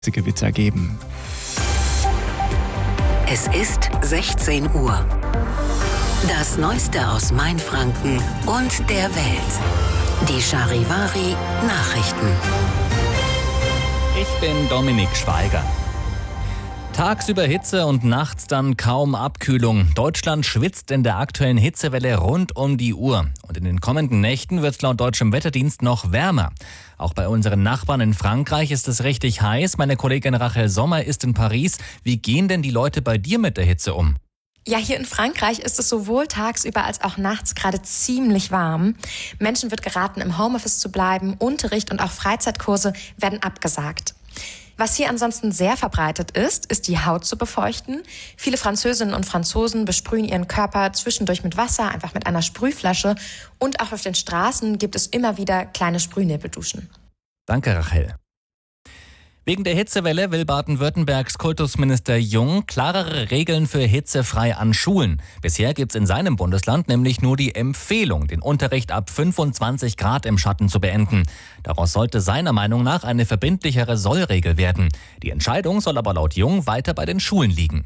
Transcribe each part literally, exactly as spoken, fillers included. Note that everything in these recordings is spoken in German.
Gewitter geben. Es ist sechzehn Uhr. Das Neueste aus Mainfranken und der Welt. Die Charivari Nachrichten. Ich bin Dominik Schweiger. Tagsüber Hitze und nachts dann kaum Abkühlung. Deutschland schwitzt in der aktuellen Hitzewelle rund um die Uhr. Und in den kommenden Nächten wird es laut deutschem Wetterdienst noch wärmer. Auch bei unseren Nachbarn in Frankreich ist es richtig heiß. Meine Kollegin Rachel Sommer ist in Paris. Wie gehen denn die Leute bei dir mit der Hitze um? Ja, hier in Frankreich ist es sowohl tagsüber als auch nachts gerade ziemlich warm. Menschen wird geraten, im Homeoffice zu bleiben. Unterricht und auch Freizeitkurse werden abgesagt. Was hier ansonsten sehr verbreitet ist, ist die Haut zu befeuchten. Viele Französinnen und Franzosen besprühen ihren Körper zwischendurch mit Wasser, einfach mit einer Sprühflasche. Und auch auf den Straßen gibt es immer wieder kleine Sprühnebelduschen. Danke, Rachel. Wegen der Hitzewelle will Baden-Württembergs Kultusminister Jung klarere Regeln für hitzefrei an Schulen. Bisher gibt's in seinem Bundesland nämlich nur die Empfehlung, den Unterricht ab fünfundzwanzig Grad im Schatten zu beenden. Daraus sollte seiner Meinung nach eine verbindlichere Sollregel werden. Die Entscheidung soll aber laut Jung weiter bei den Schulen liegen.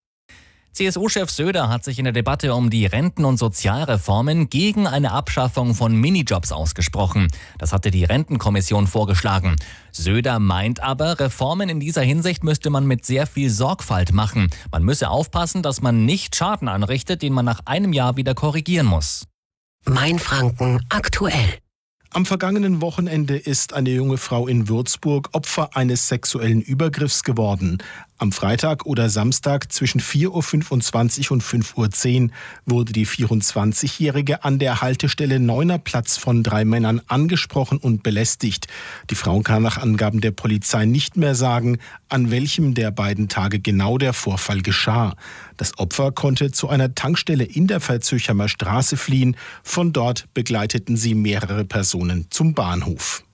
C S U-Chef Söder hat sich in der Debatte um die Renten- und Sozialreformen gegen eine Abschaffung von Minijobs ausgesprochen. Das hatte die Rentenkommission vorgeschlagen. Söder meint aber, Reformen in dieser Hinsicht müsste man mit sehr viel Sorgfalt machen. Man müsse aufpassen, dass man nicht Schaden anrichtet, den man nach einem Jahr wieder korrigieren muss. Mainfranken aktuell. Am vergangenen Wochenende ist eine junge Frau in Würzburg Opfer eines sexuellen Übergriffs geworden. Am Freitag oder Samstag zwischen vier Uhr fünfundzwanzig und fünf Uhr zehn wurde die vierundzwanzigjährige an der Haltestelle Neuner Platz von drei Männern angesprochen und belästigt. Die Frau kann nach Angaben der Polizei nicht mehr sagen, an welchem der beiden Tage genau der Vorfall geschah. Das Opfer konnte zu einer Tankstelle in der Verzöchhamer Straße fliehen. Von dort begleiteten sie mehrere Personen zum Bahnhof.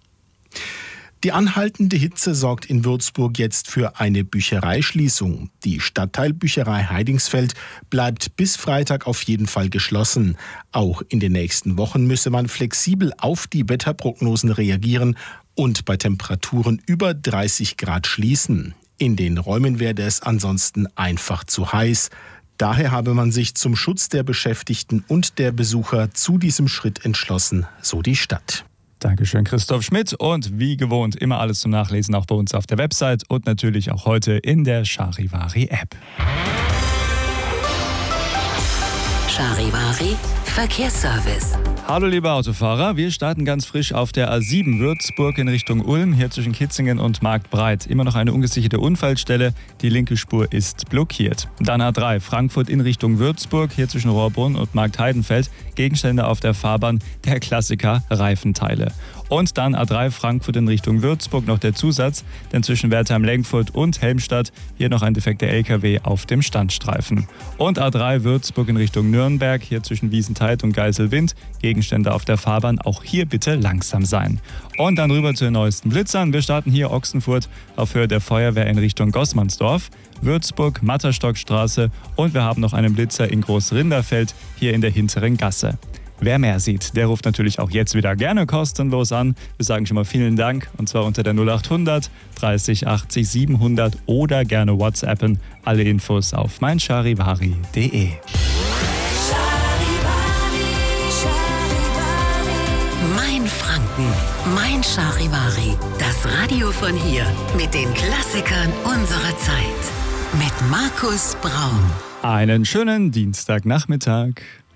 Die anhaltende Hitze sorgt in Würzburg jetzt für eine Büchereischließung. Die Stadtteilbücherei Heidingsfeld bleibt bis Freitag auf jeden Fall geschlossen. Auch in den nächsten Wochen müsse man flexibel auf die Wetterprognosen reagieren und bei Temperaturen über dreißig Grad schließen. In den Räumen werde es ansonsten einfach zu heiß. Daher habe man sich zum Schutz der Beschäftigten und der Besucher zu diesem Schritt entschlossen, so die Stadt. Dankeschön, Christoph Schmidt. Und wie gewohnt immer alles zum Nachlesen auch bei uns auf der Website und natürlich auch heute in der Charivari-App. Charivari Verkehrsservice. Hallo liebe Autofahrer, wir starten ganz frisch auf der A sieben Würzburg in Richtung Ulm, hier zwischen Kitzingen und Marktbreit. Immer noch eine ungesicherte Unfallstelle, die linke Spur ist blockiert. Dann A drei Frankfurt in Richtung Würzburg, hier zwischen Rohrbrunn und Marktheidenfeld. Gegenstände auf der Fahrbahn, der Klassiker Reifenteile. Und dann A drei Frankfurt in Richtung Würzburg noch der Zusatz, denn zwischen Wertheim-Lenkfurt und Helmstadt hier noch ein defekter L K W auf dem Standstreifen. Und A drei Würzburg in Richtung Nürnberg, hier zwischen Wiesentheid und Geiselwind, Gegenstände auf der Fahrbahn, auch hier bitte langsam sein. Und dann rüber zu den neuesten Blitzern. Wir starten hier Ochsenfurt auf Höhe der Feuerwehr in Richtung Gossmannsdorf, Würzburg, Matterstockstraße und wir haben noch einen Blitzer in Großrinderfeld, hier in der hinteren Gasse. Wer mehr sieht, der ruft natürlich auch jetzt wieder gerne kostenlos an. Wir sagen schon mal vielen Dank und zwar unter der null acht hundert dreißig achtzig siebenhundert oder gerne WhatsAppen. Alle Infos auf meincharivari punkt de. Mainfranken, Mein Charivari. Das Radio von hier mit den Klassikern unserer Zeit. Mit Markus Braun. Einen schönen Dienstagnachmittag.